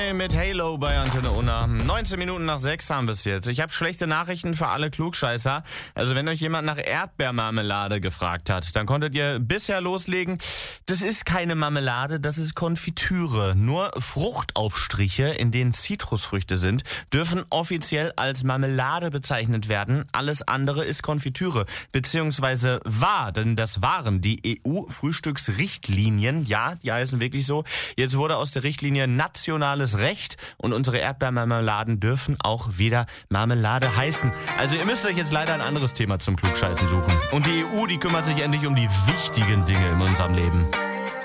Mit Halo bei Antenne Unna. 19 Minuten nach 6 haben wir es jetzt. Ich habe schlechte Nachrichten für alle Klugscheißer. Also wenn euch jemand nach Erdbeermarmelade gefragt hat, dann konntet ihr bisher loslegen. Das ist keine Marmelade, das ist Konfitüre. Nur Fruchtaufstriche, in denen Zitrusfrüchte sind, dürfen offiziell als Marmelade bezeichnet werden. Alles andere ist Konfitüre. Beziehungsweise war, denn das waren die EU-Frühstücksrichtlinien. Ja, die heißen wirklich so. Jetzt wurde aus der Richtlinie nationales Recht und unsere Erdbeermarmeladen dürfen auch wieder Marmelade heißen. Also ihr müsst euch jetzt leider ein anderes Thema zum Klugscheißen suchen. Und die EU, die kümmert sich endlich um die wichtigen Dinge in unserem Leben.